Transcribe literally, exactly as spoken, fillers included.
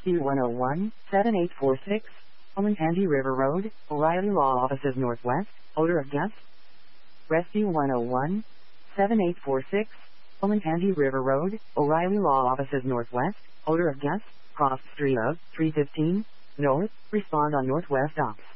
Rescue one oh one, seven eight four six, Olentangy River Road, O'Reilly Law Offices Northwest, odor of gas. Rescue one oh one, seven eight four six, Olentangy River Road, O'Reilly Law Offices Northwest, odor of gas, cross street of three fifteen, north, respond on Northwest Ops.